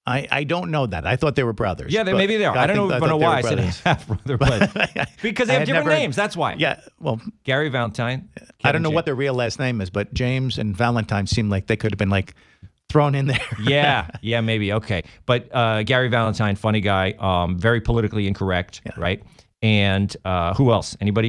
I don't know that. I thought they were brothers. Yeah, maybe they are. I don't know why I said half brother, but because they have different names. That's why. Yeah, well, Gary Valentine. I don't know what their real last name is, but James and Valentine seem like they could have been like thrown in there. yeah, maybe. Okay. But Gary Valentine, funny guy, very politically incorrect, right? And who else? Anybody?